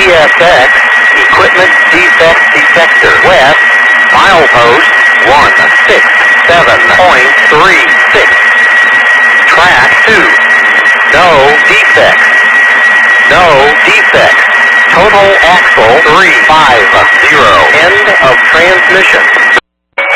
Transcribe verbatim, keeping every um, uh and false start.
S X, equipment defect detector. West, milepost one six seven point three six. Track two. No defects. No defects. Total axle three five zero. End of transmission.